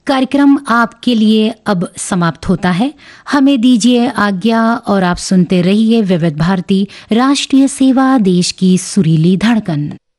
कार्यक्रम आपके लिए अब समाप्त होता है। हमें दीजिए आज्ञा और आप सुनते रहिए विविध भारती राष्ट्रीय सेवा, देश की सुरीली धड़कन।